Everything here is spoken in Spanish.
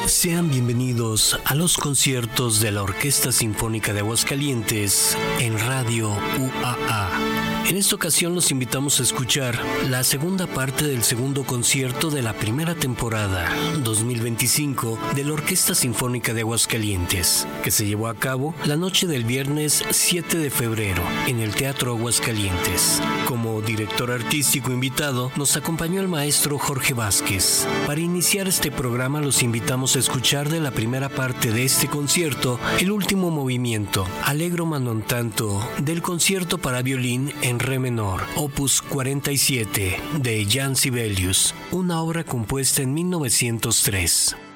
Sean bienvenidos a los conciertos de la Orquesta Sinfónica de Aguascalientes en Radio UAA. En esta ocasión los invitamos a escuchar la segunda parte del segundo concierto de la primera temporada 2025 de la Orquesta Sinfónica de Aguascalientes, que se llevó a cabo la noche del viernes 7 de febrero en el Teatro Aguascalientes. Como director artístico invitado nos acompañó el maestro Jorge Vázquez. Para iniciar este programa los invitamos a escuchar de la primera parte de este concierto el último movimiento, Allegro ma non tanto, del concierto para violín en re menor, opus 47, de Jan Sibelius, una obra compuesta en 1903.